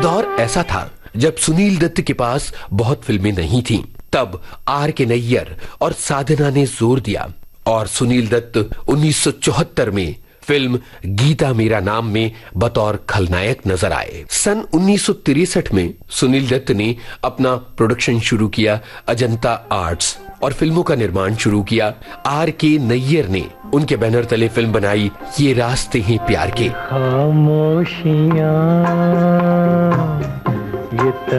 दौर ऐसा था जब सुनील दत्त के पास बहुत फिल्में नहीं थीं। तब R.K. नैयर और साधना ने जोर दिया और सुनील दत्त 1974 में फिल्म गीता मेरा नाम में बतौर खलनायक नजर आए। सन 1963 में सुनील दत्त ने अपना प्रोडक्शन शुरू किया अजंता आर्ट्स और फिल्मों का निर्माण शुरू किया। R.K. नैयर ने उनके बैनर तले फिल्म बनाई ये रास्ते हैं प्यार के। खामोशियां